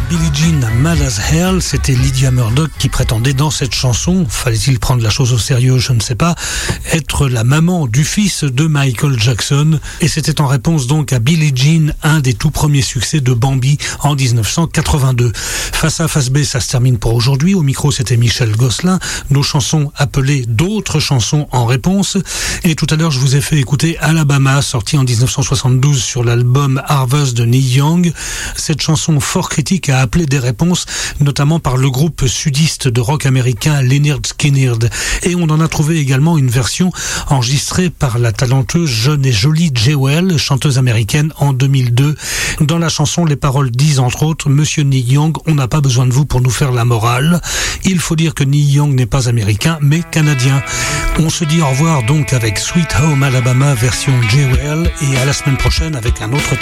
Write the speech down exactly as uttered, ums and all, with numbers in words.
Billie Jean, Mad as Hell, c'était Lydia Murdoch qui prétendait dans cette chanson, fallait-il prendre la chose au sérieux, je ne sais pas, être la maman du fils de Michael Jackson. Et c'était en réponse donc à Billie Jean, un des tout premiers succès de Bambi en dix-neuf cent quatre-vingt-deux. Face A, Face B, ça se termine pour aujourd'hui. Au micro, c'était Michel Gosselin. Nos chansons appelées d'autres chansons en réponse. Et tout à l'heure, je vous ai fait écouter Alabama, sorti en dix-neuf cent soixante-douze sur l'album Harvest de Neil Young. Cette chanson fort critique a appelé des réponses, notamment par le groupe sudiste de rock américain Lynyrd Skynyrd. Et on en a trouvé également une version enregistrée par la talenteuse, jeune et jolie Jewel, chanteuse américaine, en deux mille deux. Dans la chanson, les paroles disent entre autres « Monsieur Neil Young, on n'a pas besoin de vous pour nous faire la morale. Il faut dire que Neil Young n'est pas américain, mais canadien. » On se dit au revoir donc avec Sweet Home Alabama version Jewel et à la semaine prochaine avec un autre